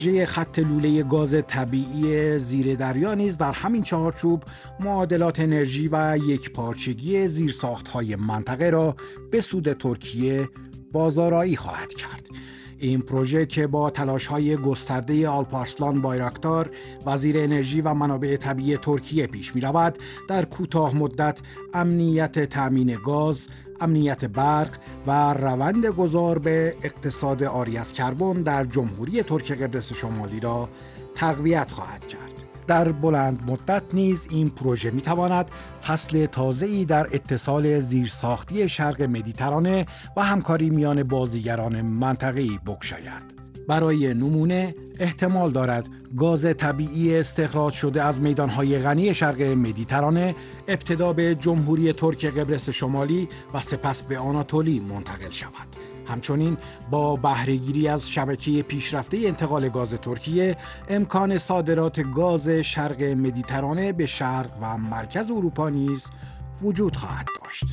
پروژه خط لوله گاز طبیعی زیر دریا نیز در همین چارچوب معادلات انرژی و یکپارچگی زیرساخت‌های منطقه را به سود ترکیه بازآرایی خواهد کرد. این پروژه که با تلاش‌های گسترده آلپارسلان بایراکتار وزیر انرژی و منابع طبیعی ترکیه پیش می‌رود، در کوتاه مدت امنیت تأمین گاز، امنیت برق و روند گذار به اقتصاد عاری از کربن در جمهوری ترک قبرس شمالی را تقویت خواهد کرد. در بلند مدت نیز این پروژه می‌تواند فصل تازه‌ای در اتصال زیرساختی شرق مدیترانه و همکاری میان بازیگران منطقه‌ای بگشاید. برای نمونه احتمال دارد گاز طبیعی استخراج شده از میدانهای غنی شرق مدیترانه ابتدا به جمهوری ترک قبرس شمالی و سپس به آناتولی منتقل شود. همچنین با بهره‌گیری از شبکه پیشرفته انتقال گاز ترکیه، امکان صادرات گاز شرق مدیترانه به شرق و مرکز اروپا نیز وجود خواهد داشت.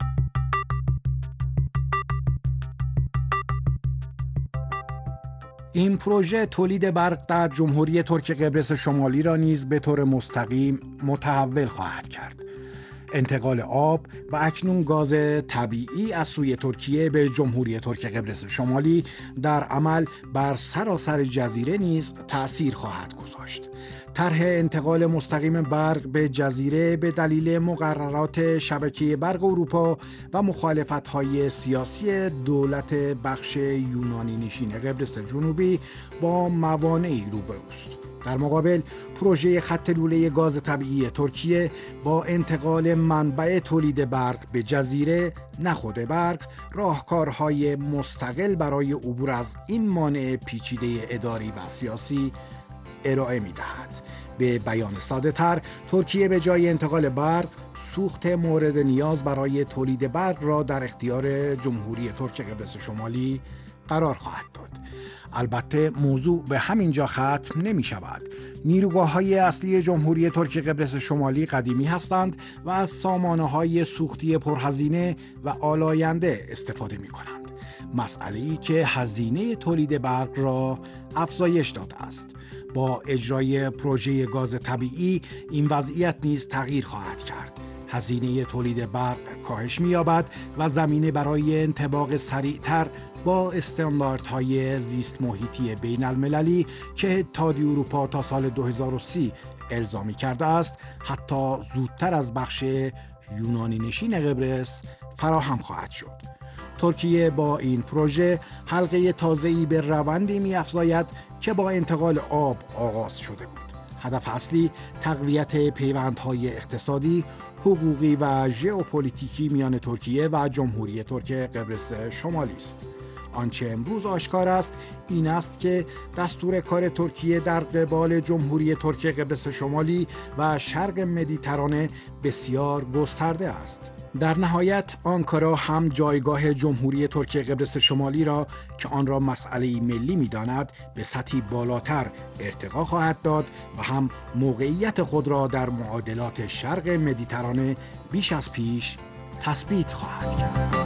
این پروژه تولید برق در جمهوری ترک قبرس شمالی را نیز به طور مستقیم متحول خواهد کرد. انتقال آب و اکنون گاز طبیعی از سوی ترکیه به جمهوری ترک قبرس شمالی در عمل بر سراسر جزیره نیز تأثیر خواهد گذاشت. طرح انتقال مستقیم برق به جزیره به دلیل مقررات شبکه برق اروپا و مخالفت‌های سیاسی دولت بخش یونانی نشین قبرس جنوبی با موانعی روبروست. در مقابل پروژه خط لوله گاز طبیعی ترکیه با انتقال منبع تولید برق به جزیره، نه خود برق، راهکارهای مستقل برای عبور از این مانع پیچیده اداری و سیاسی ارائه می‌دهد. به بیان ساده‌تر، ترکیه به جای انتقال برق، سوخت مورد نیاز برای تولید برق را در اختیار جمهوری ترک قبرس شمالی قرار خواهد داد. البته موضوع به همین جا ختم نمی شود. نیروگاه‌های اصلی جمهوری ترک قبرس شمالی قدیمی هستند و از سامانه‌های سوختی پرهزینه و آلاینده استفاده می کنند. مسئله‌ای که هزینه تولید برق را افزایش داده است. با اجرای پروژه گاز طبیعی این وضعیت نیز تغییر خواهد کرد. هزینه تولید برق کاهش می‌یابد و زمینه برای انطباق سریعتر با استانداردهای زیست محیطی بین المللی که اتحادیه اروپا تا سال 2030 الزامی کرده است، حتی زودتر از بخش یونانی نشین قبرس فراهم خواهد شد. ترکیه با این پروژه حلقه تازه‌ای به روندی می‌افزاید که با انتقال آب آغاز شده بود. هدف اصلی تقویت پیوندهای اقتصادی، حقوقی و ژئوپلیتیکی میان ترکیه و جمهوری ترک قبرس شمالی است. آنچه امروز آشکار است این است که دستور کار ترکیه در قبال جمهوری ترک قبرس شمالی و شرق مدیترانه بسیار گسترده است. در نهایت آنکارا هم جایگاه جمهوری ترک قبرس شمالی را که آن را مسئله ملی می‌داند به سطحی بالاتر ارتقا خواهد داد و هم موقعیت خود را در معادلات شرق مدیترانه بیش از پیش تثبیت خواهد کرد.